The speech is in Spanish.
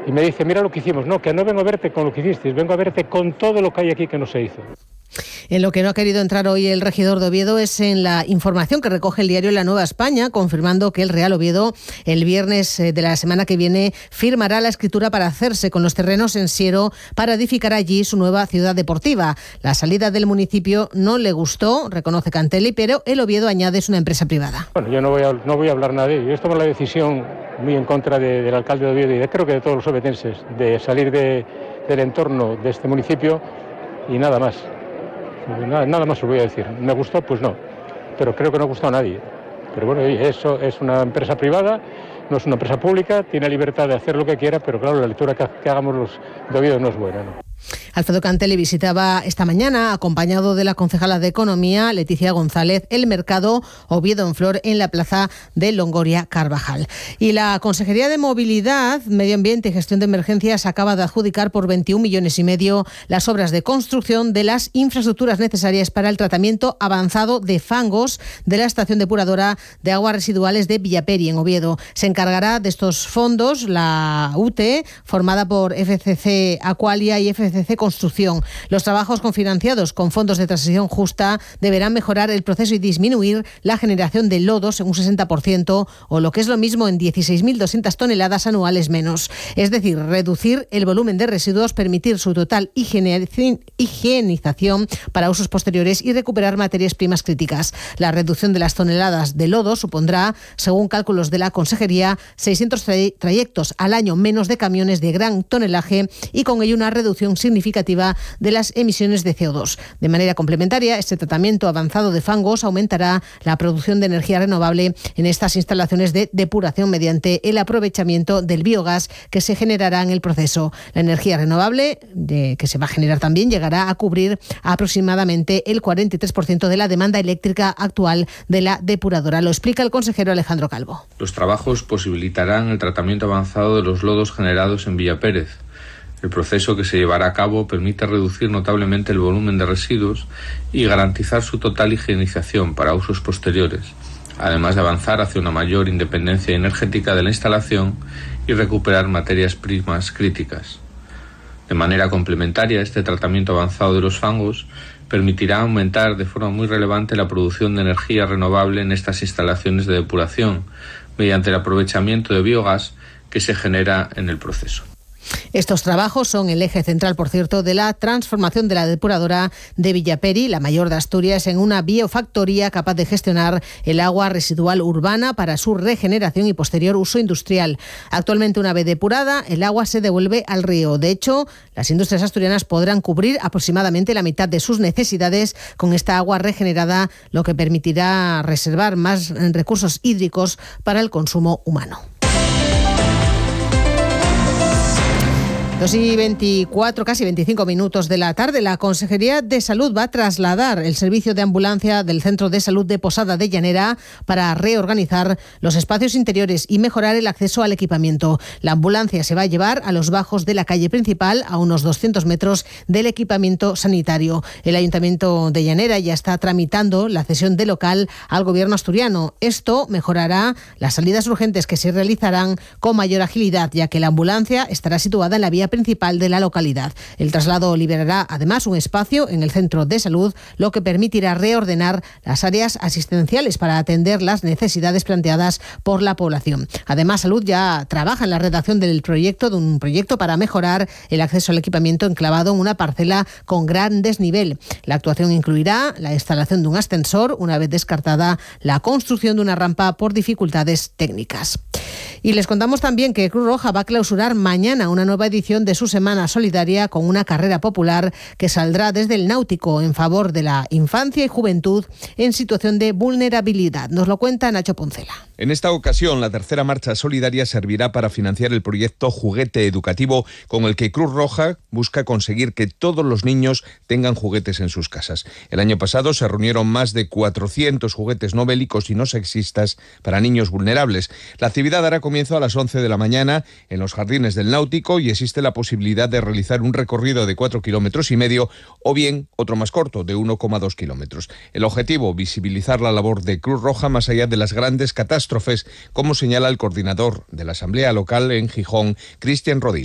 Y me dice, mira lo que hicimos. No, que no vengo a verte con lo que hicisteis, vengo a verte con todo lo que hay aquí que no se hizo. En lo que no ha querido entrar hoy el regidor de Oviedo es en la información que recoge el diario La Nueva España, confirmando que el Real Oviedo el viernes de la semana que viene firmará la escritura para hacerse con los terrenos en Siero para edificar allí su nueva ciudad deportiva. La salida del municipio no le gustó, reconoce Cantelli, pero el Oviedo añade es una empresa privada. Bueno, yo no voy a hablar nada de ello. Yo tomo la decisión muy en contra del alcalde de Oviedo y creo que de todos los ovetenses de salir del entorno de este municipio y nada más. Nada más os voy a decir. ¿Me gustó? Pues no. Pero creo que no gustó a nadie. Pero bueno, eso es una empresa privada, no es una empresa pública, tiene libertad de hacer lo que quiera, pero claro, la lectura que hagamos los de Oviedo no es buena, ¿no? Alfredo Cantelli visitaba esta mañana, acompañado de la concejala de Economía, Leticia González, el mercado Oviedo en Flor en la plaza de Longoria Carvajal. Y la Consejería de Movilidad, Medio Ambiente y Gestión de Emergencias acaba de adjudicar por 21,5 millones las obras de construcción de las infraestructuras necesarias para el tratamiento avanzado de fangos de la estación depuradora de aguas residuales de Villaperi, en Oviedo. Se encargará de estos fondos la UTE, formada por FCC Aqualia y FCC Construcción. Los trabajos cofinanciados con fondos de transición justa deberán mejorar el proceso y disminuir la generación de lodos en un 60% o lo que es lo mismo en 16.200 toneladas anuales menos. Es decir, reducir el volumen de residuos, permitir su total higienización para usos posteriores y recuperar materias primas críticas. La reducción de las toneladas de lodo supondrá, según cálculos de la Consejería, 600 trayectos al año menos de camiones de gran tonelaje y con ello una reducción significativa de las emisiones de CO2. De manera complementaria, este tratamiento avanzado de fangos aumentará la producción de energía renovable en estas instalaciones de depuración mediante el aprovechamiento del biogás que se generará en el proceso. La energía renovable que se va a generar también llegará a cubrir aproximadamente el 43% de la demanda eléctrica actual de la depuradora. Lo explica el consejero Alejandro Calvo. Los trabajos posibilitarán el tratamiento avanzado de los lodos generados en Villapérez. El proceso que se llevará a cabo permite reducir notablemente el volumen de residuos y garantizar su total higienización para usos posteriores, además de avanzar hacia una mayor independencia energética de la instalación y recuperar materias primas críticas. De manera complementaria, este tratamiento avanzado de los fangos permitirá aumentar de forma muy relevante la producción de energía renovable en estas instalaciones de depuración, mediante el aprovechamiento de biogás que se genera en el proceso. Estos trabajos son el eje central, por cierto, de la transformación de la depuradora de Villaperi, la mayor de Asturias, en una biofactoría capaz de gestionar el agua residual urbana para su regeneración y posterior uso industrial. Actualmente, una vez depurada, el agua se devuelve al río. De hecho, las industrias asturianas podrán cubrir aproximadamente la mitad de sus necesidades con esta agua regenerada, lo que permitirá reservar más recursos hídricos para el consumo humano. 2:24, casi 25 minutos de la tarde, la Consejería de Salud va a trasladar el servicio de ambulancia del Centro de Salud de Posada de Llanera para reorganizar los espacios interiores y mejorar el acceso al equipamiento. La ambulancia se va a llevar a los bajos de la calle principal, a unos 200 metros del equipamiento sanitario. El Ayuntamiento de Llanera ya está tramitando la cesión de local al Gobierno asturiano. Esto mejorará las salidas urgentes que se realizarán con mayor agilidad, ya que la ambulancia estará situada en la vía principal de la localidad. El traslado liberará además un espacio en el centro de salud, lo que permitirá reordenar las áreas asistenciales para atender las necesidades planteadas por la población. Además, Salud ya trabaja en la redacción de un proyecto para mejorar el acceso al equipamiento enclavado en una parcela con gran desnivel. La actuación incluirá la instalación de un ascensor, una vez descartada la construcción de una rampa por dificultades técnicas. Y les contamos también que Cruz Roja va a clausurar mañana una nueva edición de su Semana Solidaria con una carrera popular que saldrá desde el Náutico en favor de la infancia y juventud en situación de vulnerabilidad. Nos lo cuenta Nacho Poncela. En esta ocasión, la tercera marcha solidaria servirá para financiar el proyecto Juguete Educativo, con el que Cruz Roja busca conseguir que todos los niños tengan juguetes en sus casas. El año pasado se reunieron más de 400 juguetes no bélicos y no sexistas para niños vulnerables. La actividad dará comienzo a las 11 de la mañana en los jardines del Náutico y existe la posibilidad de realizar un recorrido de 4,5 kilómetros o bien otro más corto de 1,2 kilómetros. El objetivo, visibilizar la labor de Cruz Roja más allá de las grandes catástrofes, como señala el coordinador de la Asamblea Local en Gijón, Cristian Rodríguez.